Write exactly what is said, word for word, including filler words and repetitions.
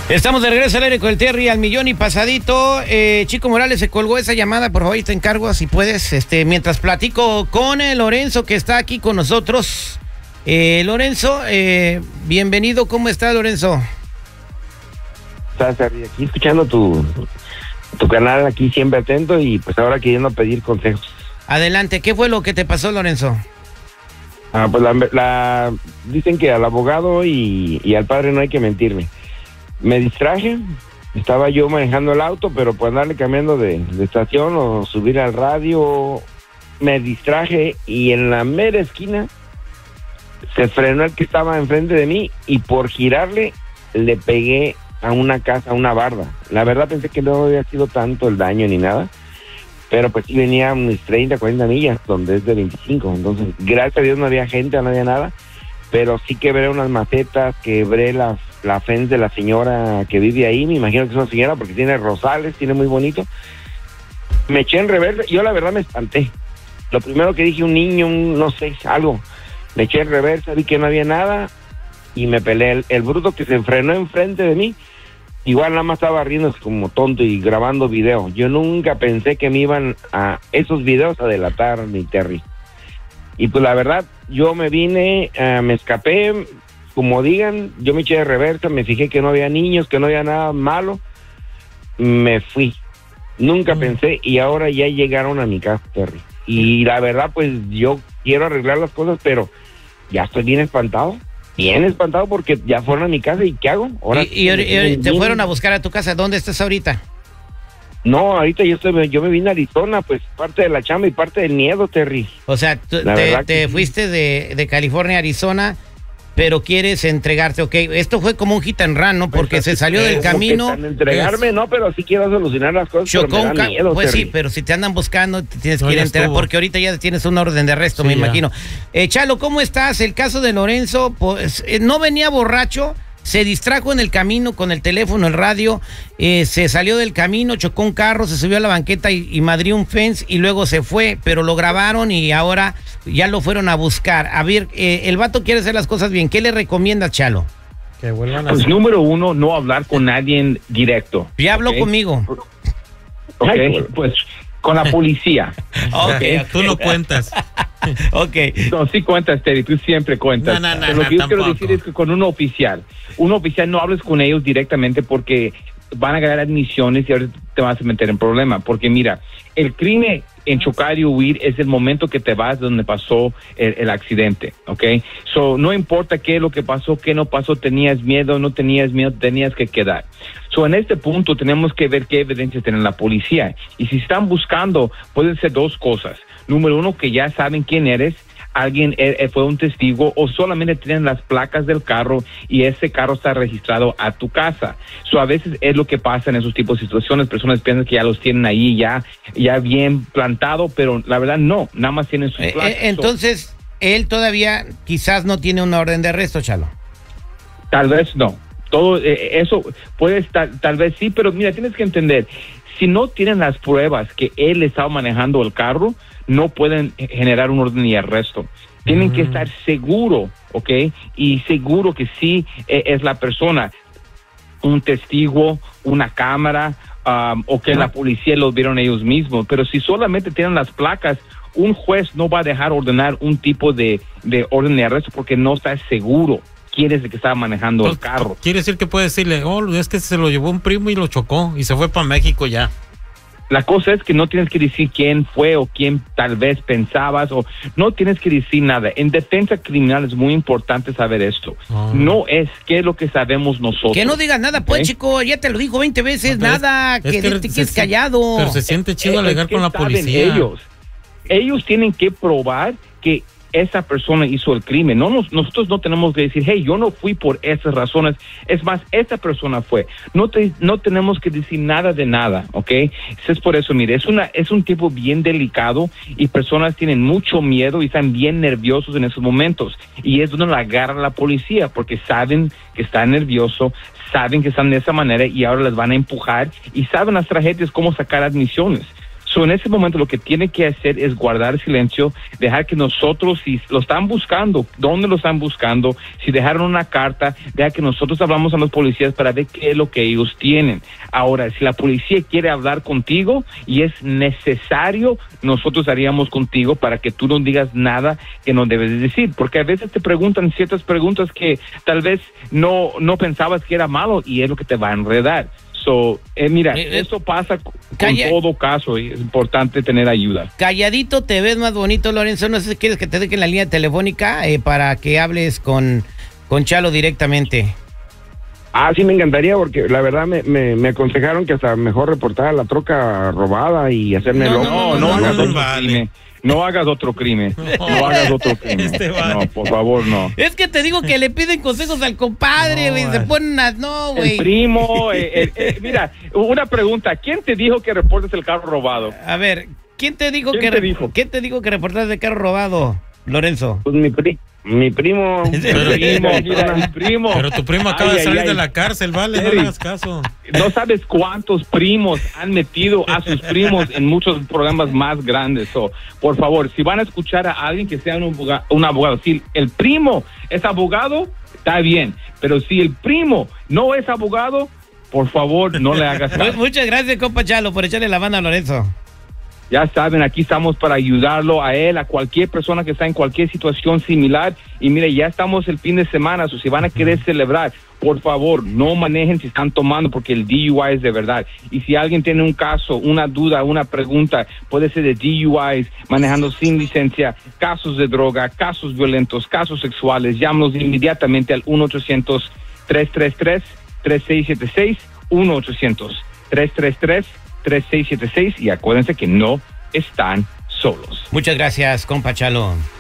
Estamos de regreso al aire con el Terry al millón y pasadito. Eh, Chico Morales se colgó esa llamada, por favor, te encargo, si puedes, este, mientras platico con el Lorenzo, que está aquí con nosotros. Eh, Lorenzo, eh, bienvenido, ¿cómo estás, Lorenzo? Estás aquí escuchando tu, tu canal, aquí siempre atento, y pues ahora queriendo pedir consejos. Adelante, ¿qué fue lo que te pasó, Lorenzo? Ah, pues la, la dicen que al abogado y, y al padre no hay que mentirme. Me distraje, estaba yo manejando el auto, pero por andarle cambiando de, de estación o subir al radio, me distraje y en la mera esquina se frenó el que estaba enfrente de mí y por girarle le pegué a una casa, a una barda. La verdad pensé que no había sido tanto el daño ni nada, pero pues sí venía unos treinta, cuarenta millas, donde es de veinticinco, entonces gracias a Dios no había gente, no había nada, pero sí quebré unas macetas, quebré la, la fence de la señora que vive ahí, me imagino que es una señora porque tiene rosales, tiene muy bonito. Me eché en reversa, yo la verdad me espanté. Lo primero que dije, un niño, un, no sé, algo. Me eché en reversa, vi que no había nada y me peleé. El, el bruto que se frenó enfrente de mí, igual nada más estaba riéndose como tonto y grabando video. Yo nunca pensé que me iban a esos videos a delatar, mi Terry. Y pues la verdad, yo me vine, uh, me escapé, como digan, yo me eché de reversa, me fijé que no había niños, que no había nada malo, me fui. Nunca mm. pensé, y ahora ya llegaron a mi casa, Terry. Y la verdad, pues yo quiero arreglar las cosas, pero ya estoy bien espantado. Bien espantado porque ya fueron a mi casa, ¿y qué hago? Ahora ¿Y, y, y, y te fueron a buscar a tu casa? ¿Dónde estás ahorita? No, ahorita yo estoy, yo me vine a Arizona, pues parte de la chamba y parte del miedo, Terry. O sea, tú, te, te fuiste de, de California a Arizona, pero quieres entregarte, ok. Esto fue como un hit and run, ¿no? Porque pues, se salió del camino. Entregarme, es, no, pero sí quiero solucionar las cosas. Chocó pero me da miedo, pues Terry. sí, pero si te andan buscando, te tienes no, que ir a entregar, estuvo. porque ahorita ya tienes una orden de arresto, sí, me ya. imagino. Eh, Chalo, ¿cómo estás? El caso de Lorenzo, pues eh, no venía borracho, se distrajo en el camino con el teléfono, el radio, eh, se salió del camino, chocó un carro, se subió a la banqueta y, y madrió un fence y luego se fue, pero lo grabaron y ahora ya lo fueron a buscar. A ver, eh, el vato quiere hacer las cosas bien. ¿Qué le recomiendas, Chalo? Que vuelvan a Pues hacer. número uno, no hablar con nadie directo. Ya habló ¿okay? conmigo. Ok, pues con la policía. Okay, ok, tú no cuentas. Ok. No, sí cuentas, Terry, tú siempre cuentas. No, no, no, Pero lo no, que yo tampoco. quiero decir es que con un oficial, un oficial no hables con ellos directamente porque van a ganar admisiones y ahora te vas a meter en problema. Porque mira, el crimen en chocar y huir es el momento que te vas donde pasó el, el accidente, ¿ok? So, no importa qué es lo que pasó, qué no pasó, tenías miedo, no tenías miedo, tenías que quedar. So, en este punto tenemos que ver qué evidencia tiene la policía. Y si están buscando, pueden ser dos cosas. Número uno, que ya saben quién eres, alguien eh, fue un testigo, o solamente tienen las placas del carro y ese carro está registrado a tu casa. So, a veces es lo que pasa en esos tipos de situaciones. Personas piensan que ya los tienen ahí ya, ya bien plantado, pero la verdad no, nada más tienen sus placas. Eh, entonces, so, él todavía quizás no tiene una orden de arresto, Chalo. Tal vez no. Todo eh, eso puede estar, tal vez sí, pero mira, tienes que entender, si no tienen las pruebas que él estaba manejando el carro, no pueden generar un orden de arresto. Tienen mm. que estar seguro, ¿ok? Y seguro que sí eh, es la persona, un testigo, una cámara, um, o que ah. la policía los vieron ellos mismos. Pero si solamente tienen las placas, un juez no va a dejar ordenar un tipo de, de orden de arresto porque no está seguro quién es el que estaba manejando pues, el carro. Quiere decir que puede decirle, oh, es que se lo llevó un primo y lo chocó y se fue para México ya. La cosa es que no tienes que decir quién fue o quién tal vez pensabas, o no tienes que decir nada. En defensa criminal es muy importante saber esto. Oh. No es qué es lo que sabemos nosotros. Que no digas nada, pues, ¿eh? Chico, ya te lo digo veinte veces, no, nada, es, que, que te quedes callado. Pero se siente chido alegar es que con la policía. Ellos, ellos tienen que probar que esa persona hizo el crimen. No nos, nosotros no tenemos que decir, hey, yo no fui por esas razones. Es más, esa persona fue. No te, no tenemos que decir nada de nada, ¿ok? Es por eso, mire, es una, es un tipo bien delicado y personas tienen mucho miedo y están bien nerviosos en esos momentos. Y es donde la agarra la policía porque saben que están nerviosos, saben que están de esa manera y ahora les van a empujar y saben las tragedias cómo sacar admisiones. So, en ese momento lo que tiene que hacer es guardar silencio, dejar que nosotros, si lo están buscando, dónde lo están buscando, si dejaron una carta, deja que nosotros hablamos a los policías para ver qué es lo que ellos tienen. Ahora, si la policía quiere hablar contigo y es necesario, nosotros haríamos contigo para que tú no digas nada que no debes de decir, porque a veces te preguntan ciertas preguntas que tal vez no, no pensabas que era malo y es lo que te va a enredar. So, eh, mira, eh, eso pasa con calla, todo caso y es importante tener ayuda. Calladito te ves más bonito, Lorenzo. No sé si quieres que te dejen la línea telefónica eh, para que hables con, con Chalo directamente. Ah, sí, me encantaría porque la verdad me, me, me aconsejaron que hasta mejor reportar la troca robada y hacerme no, loco. No, no, no, no, no, no, vale. No hagas otro crimen. No, no hagas otro crimen. Este vale. No, por favor, no. Es que te digo que le piden consejos al compadre, güey. No, se ponen a... No, güey. El primo. Eh, eh, eh, mira, una pregunta. ¿Quién te dijo que reportes el carro robado? A ver, ¿quién te dijo ¿Quién que... te dijo? ¿Quién te dijo que reportaste el carro robado, Lorenzo? Pues mi primo. Mi primo, mi primo, mira, mi primo. Pero tu primo acaba ay, de salir ay, de la cárcel, vale, Eric, no le hagas caso. No sabes cuántos primos han metido a sus primos en muchos programas más grandes. So, por favor, si van a escuchar a alguien que sea un abogado, un abogado, si el primo es abogado, está bien. Pero si el primo no es abogado, por favor, no le hagas caso. Muchas gracias, compa Chalo, por echarle la mano a Lorenzo. Ya saben, aquí estamos para ayudarlo a él, a cualquier persona que está en cualquier situación similar. Y mire, ya estamos el fin de semana, o si van a querer celebrar, por favor, no manejen si están tomando, porque el D U I es de verdad. Y si alguien tiene un caso, una duda, una pregunta, puede ser de D U Is, manejando sin licencia, casos de droga, casos violentos, casos sexuales, llámenos inmediatamente al uno ochocientos, tres tres tres, tres seis siete seis, uno ochocientos, tres tres tres, tres seis siete seis y acuérdense que no están solos. Muchas gracias, compa Chalo.